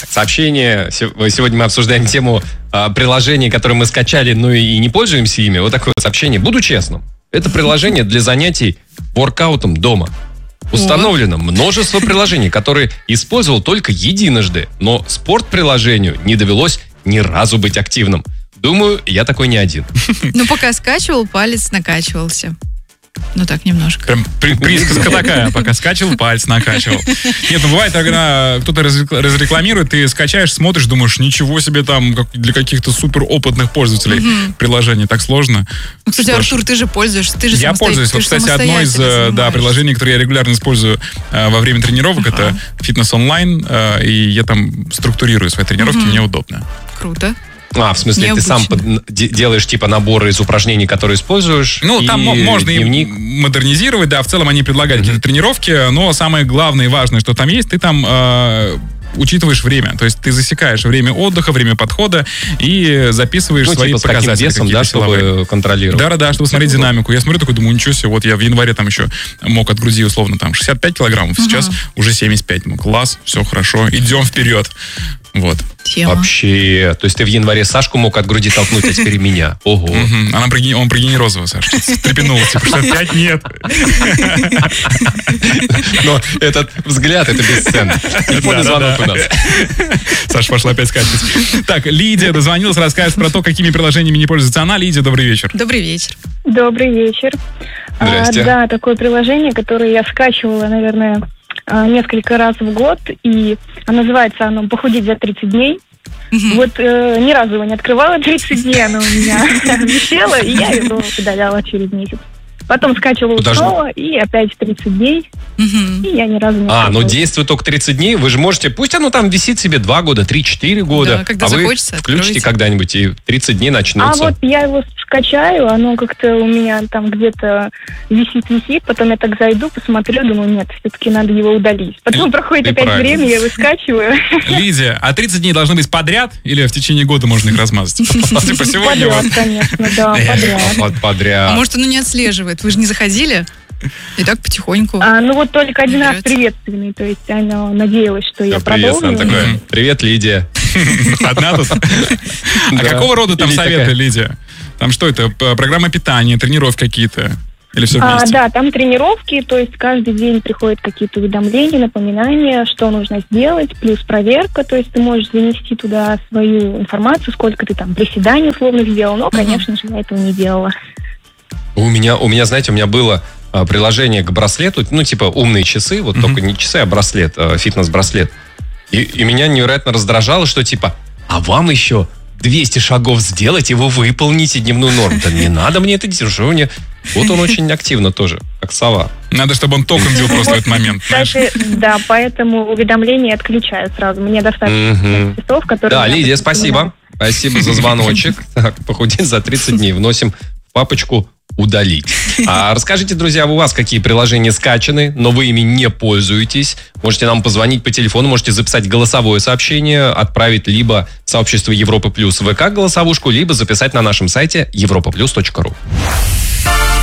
Сообщение. Сегодня мы обсуждаем тему приложений, которые мы скачали, но и не пользуемся ими. Вот такое сообщение. Буду честным. Это приложение для занятий воркаутом дома. Установлено множество приложений, которые использовал только единожды, но спорт-приложению не довелось ни разу быть активным. Думаю, я такой не один. Ну, пока скачивал, палец накачивался. Ну, так, немножко. Прям присказка такая, пока скачивал, палец накачивал. Нет, ну бывает, когда кто-то разрекламирует, ты скачаешь, смотришь, думаешь, ничего себе там, для каких-то супер опытных пользователей приложение, так сложно. Ну, кстати, Артур, ты же пользуешься, ты же Я пользуюсь. Вот, кстати, одно из приложений, которое я регулярно использую во время тренировок, это фитнес онлайн, и я там структурирую свои тренировки, мне удобно. Круто. В смысле, ты сам делаешь типа наборы из упражнений, которые используешь? Ну, там можно и модернизировать, да, в целом они предлагают какие-то тренировки, но самое главное и важное, что там есть, ты там учитываешь время, то есть ты засекаешь время отдыха, время подхода и записываешь свои типа показатели. С каким весом, да, чтобы контролировать. Да, чтобы смотреть динамику. Я смотрю, такой, думаю, ничего себе, вот я в январе там еще мог от груди условно там 65 килограммов, сейчас уже 75. Ну, класс, все хорошо, идем вперед. Вот. Тема. Вообще, то есть ты в январе Сашку мог от груди толкнуть, а теперь меня. Ого. Он про Генерозова, Саша, встрепенулся, типа, что 5 нет. Но этот взгляд, это бесценно. Телефонный звонок у нас. Саша пошла опять скачивать. Так, Лидия дозвонилась, расскажет про то, какими приложениями не пользуется она. Лидия, добрый вечер. Добрый вечер. Добрый вечер. Здрасте. Да, такое приложение, которое я скачивала, наверное, несколько раз в год, и называется оно «Похудеть за 30 дней». Вот ни разу его не открывала 30 дней, оно у меня висело, и я его удаляла через месяц. Потом скачивала снова, и опять 30 дней, и я ни разу не скачивала. Но действует только 30 дней, вы же можете, пусть оно там висит себе 2 года, 3-4 года, да, когда вы захочется, включите откройте. когда-нибудь, и 30 дней начнутся. А вот я его скачаю, оно как-то у меня там где-то висит, потом я так зайду, посмотрю, думаю, нет, все-таки надо его удалить. Потом проходит опять время, я его скачиваю. Lидия, а 30 дней должны быть подряд или в течение года можно их размазать? Типа сегодня Подряд, конечно, да, подряд. Подряд. А может, оно не отслеживает? Вы же не заходили? И так потихоньку. Ну вот только один раз приветственный, то есть она надеялась, что я продолжу. Такое. Привет, Лидия. Одна тут? А какого рода там советы, Лидия? Там что это? Программа питания, тренировки какие-то? Или все вместе? Да, там тренировки, то есть каждый день приходят какие-то уведомления, напоминания, что нужно сделать, плюс проверка, то есть ты можешь занести туда свою информацию, сколько ты там приседаний условно сделал, но, конечно же, я этого не делала. У меня, знаете, было приложение к браслету, ну, типа умные часы, вот только не часы, а браслет, фитнес-браслет. И меня невероятно раздражало, что типа, а вам еще 200 шагов сделать, и вы выполните дневную норму. Да не надо мне это делать. Вот он очень активно тоже, как сова. Надо, чтобы он током бил просто в этот момент. Кстати, да, поэтому уведомления отключаю сразу. Мне достаточно часов, которые... Да, Лидия, спасибо. Спасибо за звоночек. Так, похудеть за 30 дней. Вносим в папочку «Удалить». Расскажите, друзья, у вас какие приложения скачаны, но вы ими не пользуетесь. Можете нам позвонить по телефону, можете записать голосовое сообщение, отправить либо в сообщество Европа Плюс ВК голосовушку, либо записать на нашем сайте europaplus.ru.